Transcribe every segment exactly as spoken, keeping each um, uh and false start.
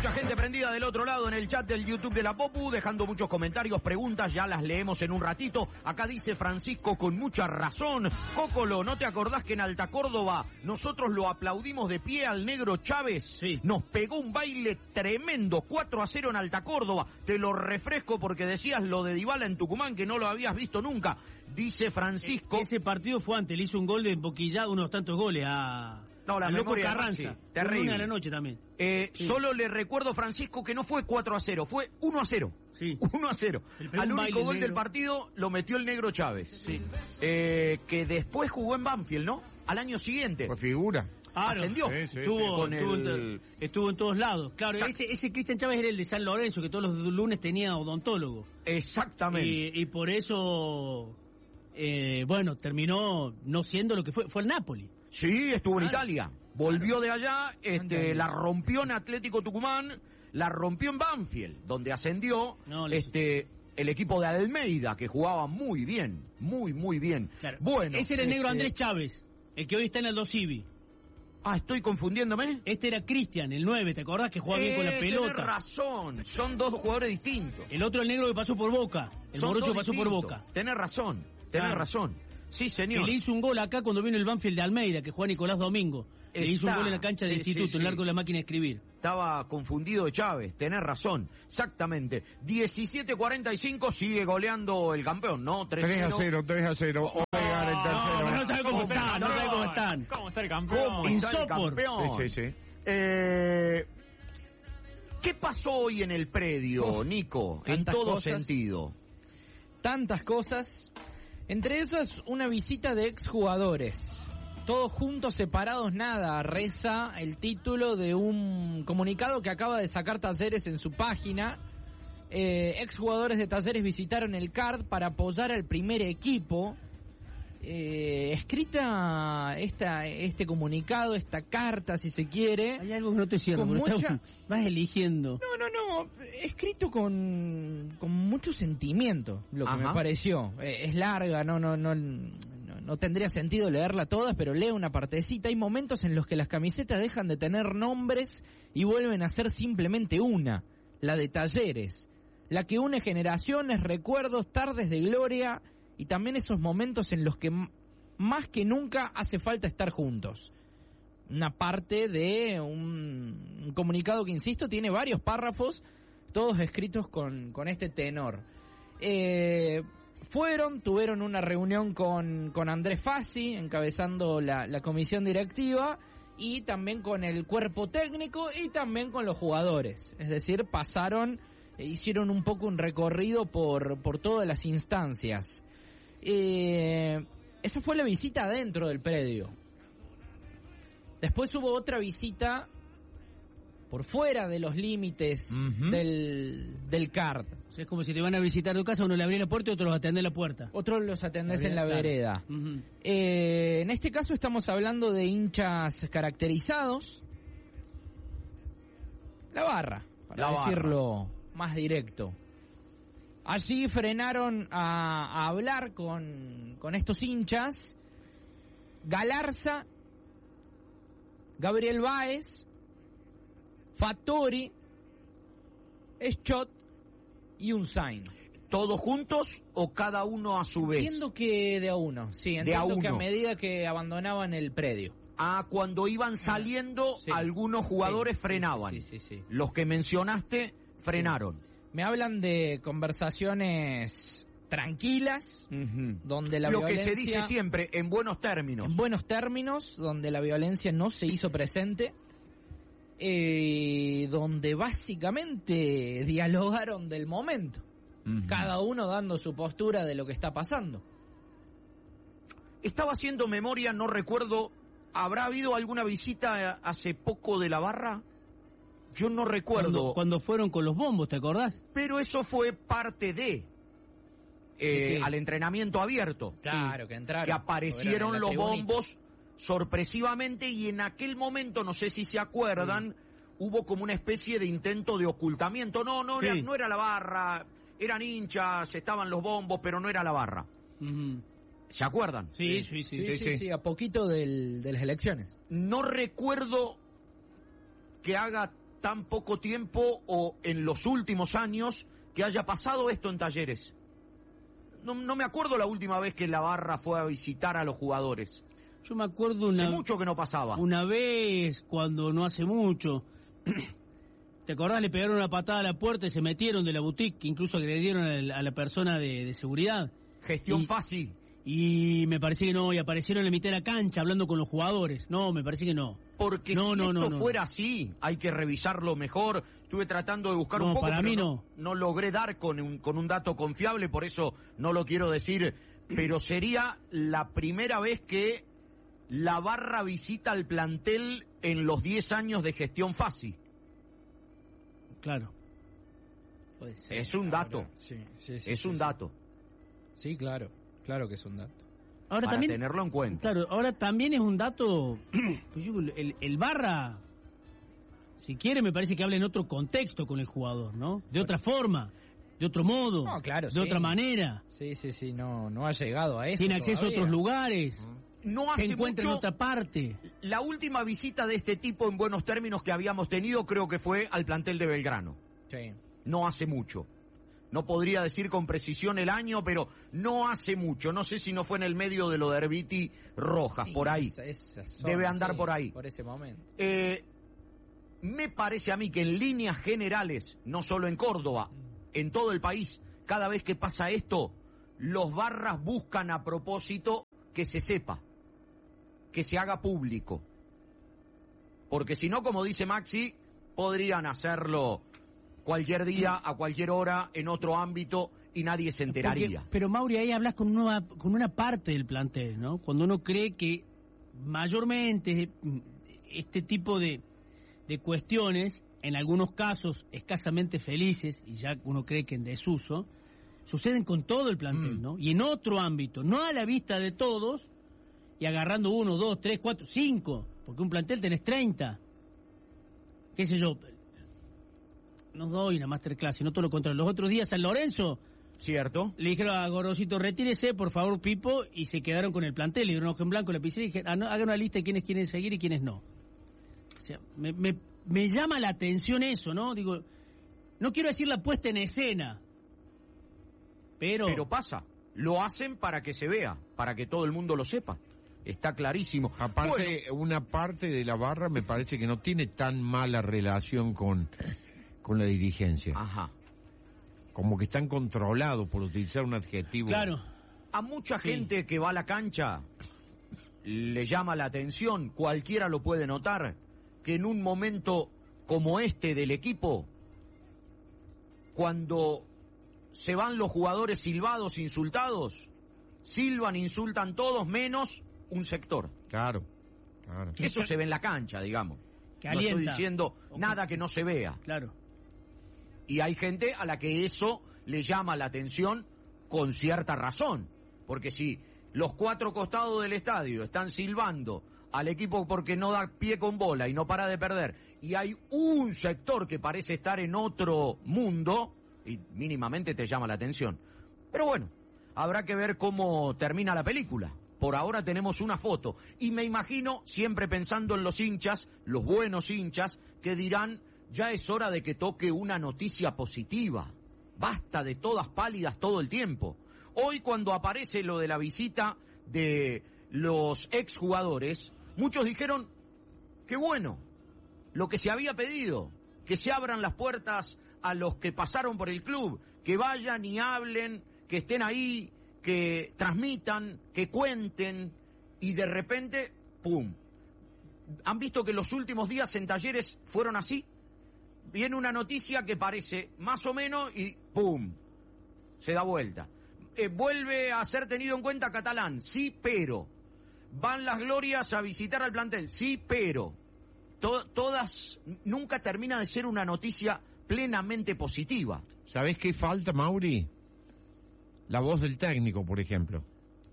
Mucha gente prendida del otro lado en el chat del YouTube de la Popu, dejando muchos comentarios, preguntas, ya las leemos en un ratito. Acá dice Francisco con mucha razón. Cócolo, ¿no te acordás que en Alta Córdoba nosotros lo aplaudimos de pie al negro Chávez? Sí. Nos pegó un baile tremendo, cuatro a cero en Alta Córdoba. Te lo refresco porque decías lo de Dybala en Tucumán, que no lo habías visto nunca. Dice Francisco. Ese partido fue antes, le hizo un gol de boquillada, unos tantos goles a... No, la al loco memoria, Carranza. sí, terrible. Una de la noche también. Eh, sí. Solo le recuerdo, Francisco, que no fue cuatro a cero, fue uno a cero. Sí. uno a cero. Al único gol del partido lo metió el negro Chávez. Sí. Eh, que después jugó en Banfield, ¿no? Al año siguiente. Por figura. Claro. Ascendió. Sí, sí, estuvo, sí. Con estuvo, el... en estuvo en todos lados. Claro, Exact... ese, ese Cristian Chávez era el de San Lorenzo, que todos los lunes tenía odontólogo. Exactamente. Y, y por eso, eh, bueno, terminó no siendo lo que fue. Fue el Napoli. Sí, estuvo en Claro. Italia. Volvió de allá, este, la rompió en Atlético Tucumán, la rompió en Banfield, donde ascendió No, le- este el equipo de Almeida, que jugaba muy bien, muy, muy bien. Claro. Bueno. Ese era el negro este- Andrés Chávez, el que hoy está en el dos Ibi. Ah, estoy confundiéndome. Este era Cristian, el nueve, ¿te acordás? Que jugaba bien con la Eh, pelota. tenés razón, son dos jugadores distintos. El otro, el negro que pasó por Boca. El Son morocho dos pasó por distintos. Boca. Tenés razón, tenés Claro. razón. Sí, Que señor. le hizo un gol acá cuando vino el Banfield de Almeida, que juega Nicolás Domingo. Le hizo un Está. gol en la cancha del Sí, instituto, sí, en el sí. arco de la máquina de escribir. Estaba confundido de Chávez, tenés razón, exactamente. diecisiete cuarenta y cinco sigue goleando el campeón, ¿no? tres a cero, tres a cero. Odegaard el tercero. No, no sabe cómo están, no sabe cómo están. ¿Cómo está el campeón? ¿Cómo está el Insopor. campeón? Sí, sí, sí. Eh, ¿Qué pasó hoy en el predio, Uf, Nico? En tantas todo cosas. sentido. Tantas cosas. Entre esas, una visita de exjugadores. Todos juntos, separados, nada. Reza el título de un comunicado que acaba de sacar Talleres en su página. Eh, exjugadores de Talleres visitaron el C A R D para apoyar al primer equipo. Eh, escrita esta este comunicado, esta carta, si se quiere. Hay algo que no te cierro, Con pero mucha- está- vas eligiendo. No, no, no, escrito con, con mucho sentimiento, lo que Ajá. me pareció. Eh, es larga, no, no, no, no, no tendría sentido leerla todas, pero leo una partecita. Hay momentos en los que las camisetas dejan de tener nombres y vuelven a ser simplemente una, la de Talleres, la que une generaciones, recuerdos, tardes de gloria y también esos momentos en los que m- más que nunca hace falta estar juntos. Una parte de un, un comunicado que, insisto, tiene varios párrafos, todos escritos con, con este tenor. Eh, fueron, tuvieron una reunión con, con Andrés Fassi, encabezando la, la comisión directiva, y también con el cuerpo técnico y también con los jugadores. Es decir, pasaron, eh, hicieron un poco un recorrido por, por todas las instancias. Eh, esa fue la visita adentro del predio. Después hubo otra visita por fuera de los límites Ujú. del, del C A R D. O sea, es como si te van a visitar tu casa, uno le abría la puerta y otro los atende la puerta. Otros los atendés en la Claro. vereda. Ujú. Eh, en este caso estamos hablando de hinchas caracterizados. La barra, para La barra. decirlo más directo. Allí frenaron a, a hablar con, con estos hinchas Galarza, Gabriel Báez, Fattori, Schott y Unzain. ¿Todos juntos o cada uno a su vez? Entiendo que de a uno, sí, De a entiendo que a uno. medida que abandonaban el predio. Ah, cuando iban saliendo, Sí. algunos jugadores Sí, frenaban. Sí, sí, sí, sí. Los que mencionaste frenaron. Me hablan de conversaciones tranquilas, Ujú. donde la Lo violencia... que se dice siempre, en buenos términos. En buenos términos, donde la violencia no se hizo presente, eh, donde básicamente dialogaron del momento, Ujú. cada uno dando su postura de lo que está pasando. Estaba haciendo memoria, no recuerdo, ¿habrá habido alguna visita hace poco de la barra? Yo no recuerdo, Cuando, cuando fueron con los bombos, ¿te acordás? pero eso fue parte de, eh, ¿De qué? al entrenamiento abierto. Claro, que entraron. Que aparecieron en la los tribunita. bombos sorpresivamente y en aquel momento, no sé si se acuerdan, hubo como una especie de intento de ocultamiento. No, no, era, Sí. no era la barra, eran hinchas, estaban los bombos, pero no era la barra. Ujú. ¿Se acuerdan? Sí, sí, sí. Sí, sí, sí. sí, a poquito del, de las elecciones. No recuerdo que haga tan poco tiempo o en los últimos años que haya pasado esto en Talleres. No, no me acuerdo la última vez que la barra fue a visitar a los jugadores. Yo me acuerdo una... Hace mucho que no pasaba. Una vez, cuando no hace mucho... ¿Te acordás? Le pegaron una patada a la puerta y se metieron de la boutique, incluso agredieron a la, a la persona de, de seguridad. Gestión y, fácil. Y me parece que no, y aparecieron en la mitad de la cancha hablando con los jugadores. No, me parece que no. Porque no, si no, esto no, no. fuera así, hay que revisarlo mejor. Estuve tratando de buscar no, un poco, para pero mí no, no. no logré dar con un, con un dato confiable, por eso no lo quiero decir. Pero sería la primera vez que la barra visita al plantel en los diez años de gestión fácil. Claro. Puede ser, Es un dato. ahora, sí, sí, sí, es sí, un sí. dato. Sí, claro. Claro que es un dato. Ahora para también, tenerlo en cuenta. claro, ahora también es un dato, pues yo, el, el Barra, si quiere, me parece que habla en otro contexto con el jugador, ¿no? De otra forma, de otro modo, No, claro, de sí. otra manera. Sí, sí, sí, no, no ha llegado a eso. Tiene acceso todavía. a otros lugares, No se hace encuentra mucho, en otra parte. la última visita de este tipo en buenos términos que habíamos tenido creo que fue al plantel de Belgrano. Sí. No hace mucho. No podría decir con precisión el año, pero no hace mucho. No sé si no fue en el medio de lo de Herbiti Rojas, por ahí. Esa- esa zona, Debe andar sí, por ahí. Por ese momento. Eh, me parece a mí que en líneas generales, no solo en Córdoba, en todo el país, cada vez que pasa esto, los barras buscan a propósito que se sepa, que se haga público. Porque si no, como dice Maxi, podrían hacerlo cualquier día, a cualquier hora, en otro ámbito, y nadie se enteraría. Porque- pero Mauri, ahí hablas con una, con una parte del plantel, ¿no? Cuando uno cree que mayormente este tipo de, de cuestiones, en algunos casos escasamente felices, y ya uno cree que en desuso, suceden con todo el plantel, Mm. ¿no? Y en otro ámbito, no a la vista de todos, y agarrando uno, dos, tres, cuatro, cinco, porque un plantel tenés treinta. ¿Qué sé yo? No doy una masterclass, sino todo lo contrario. Los otros días San Lorenzo ¿Cierto? le dijeron a Gorosito, retírese, por favor, Pipo, y se quedaron con el plantel, le dieron un ojo en blanco a la piscina y dijeron, ah, no, hagan una lista de quiénes quieren seguir y quiénes no. O sea, me, me, me llama la atención eso, ¿no? Digo, no quiero decir la puesta en escena, pero... Pero pasa. Lo hacen para que se vea, para que todo el mundo lo sepa. Está clarísimo. Aparte, una parte de la barra me parece que no tiene tan mala relación con, con la dirigencia. Bueno, ajá. Como que están controlados, por utilizar un adjetivo. Claro, A mucha Sí. gente que va a la cancha le llama la atención, cualquiera lo puede notar, que en un momento como este del equipo, cuando se van los jugadores silbados, insultados, silban, insultan todos, menos un sector. Claro, claro. Eso se ve en la cancha, digamos. que No estoy alienta. diciendo Ok. nada que no se vea. Claro. Y hay gente a la que eso le llama la atención con cierta razón. Porque si los cuatro costados del estadio están silbando al equipo porque no da pie con bola y no para de perder, y hay un sector que parece estar en otro mundo, y mínimamente te llama la atención. Pero bueno, habrá que ver cómo termina la película. Por ahora tenemos una foto. Y me imagino, siempre pensando en los hinchas, los buenos hinchas, que dirán, ya es hora de que toque una noticia positiva. Basta de todas pálidas todo el tiempo. Hoy cuando aparece lo de la visita de los exjugadores, muchos dijeron, qué bueno, lo que se había pedido, que se abran las puertas a los que pasaron por el club, que vayan y hablen, que estén ahí, que transmitan, que cuenten, y de repente, ¡pum! ¿Han visto que los últimos días en Talleres fueron así? Viene una noticia que parece más o menos y ¡pum! Se da vuelta. Eh, vuelve a ser tenido en cuenta Catalán, sí, pero. Van las glorias a visitar al plantel, sí, pero. To- todas, nunca termina de ser una noticia plenamente positiva. ¿Sabés qué falta, Mauri? La voz del técnico, por ejemplo.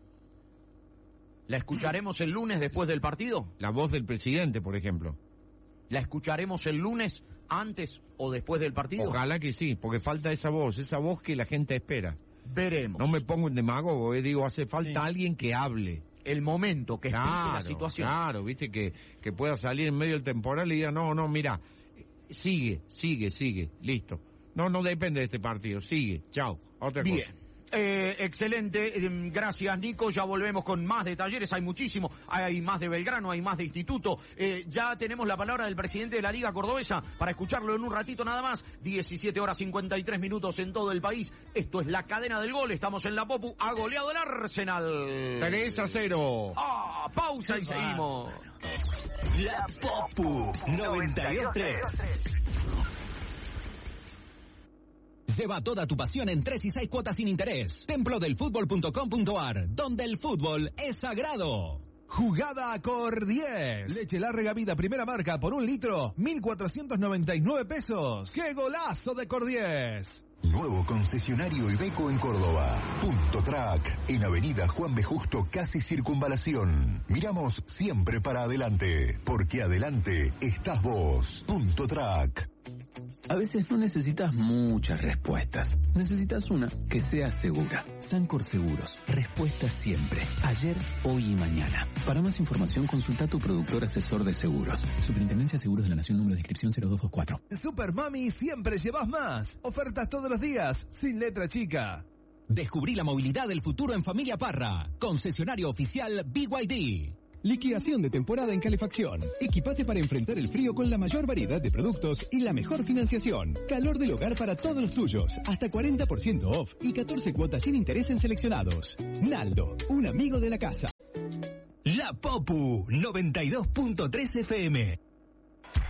¿La escucharemos el lunes después del partido? La voz del presidente, por ejemplo. ¿La escucharemos el lunes antes o después del partido? Ojalá que sí, porque falta esa voz, esa voz que la gente espera. Veremos. No me pongo en demagogo, eh, digo, hace falta Sí. alguien que hable. El momento que explique Claro, la situación. claro, viste, que, que pueda salir en medio del temporal y diga, no, no, mira, sigue, sigue, sigue, listo. No, no depende de este partido, sigue, chao, otra cosa. Bien. Eh, excelente, eh, gracias Nico, ya volvemos con más de talleres, hay muchísimo, hay más de Belgrano, hay más de Instituto, eh, ya tenemos la palabra del presidente de la Liga Cordobesa para escucharlo en un ratito nada más, diecisiete horas cincuenta y tres minutos en todo el país, esto es la cadena del gol, estamos en la Popu, ha goleado el Arsenal. tres a cero. Ah, pausa y seguimos. La Popu noventa y dos tres. Lleva toda tu pasión en tres y seis cuotas sin interés. templo del fútbol punto com punto a r, donde el fútbol es sagrado. Jugada a Cor diez. Leche Larga Vida primera marca por un litro, mil cuatrocientos noventa y nueve pesos. ¡Qué golazo de Cor diez! Nuevo concesionario Iveco en Córdoba. Punto Track, en Avenida Juan B. Justo, casi Circunvalación. Miramos siempre para adelante, porque adelante estás vos. Punto Track. A veces no necesitas muchas respuestas. Necesitas una que sea segura. Sancor Seguros. Respuesta siempre. Ayer, hoy y mañana. Para más información, consulta a tu productor asesor de seguros. Superintendencia de Seguros de la Nación, número de inscripción cero dos dos cuatro. Super Mami, siempre llevas más. Ofertas todos los días, sin letra chica. Descubrí la movilidad del futuro en Familia Parra. Concesionario oficial B Y D. Liquidación de temporada en calefacción. Equipate para enfrentar el frío con la mayor variedad de productos y la mejor financiación. Calor del hogar para todos los tuyos. Hasta cuarenta por ciento off y catorce cuotas sin interés en seleccionados. Naldo, un amigo de la casa. La Popu noventa y dos punto tres F M.